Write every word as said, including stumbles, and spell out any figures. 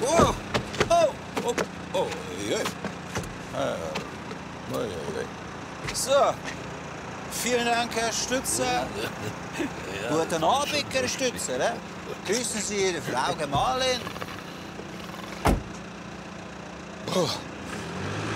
Oh, oh, oh, oh, je. Ah, ui, ui. So, vielen Dank, Herr Stützer. Ja. Guten Abend, Herr Stützer. Eh? Grüßen Sie Ihre Frau Gemahlin. Oh.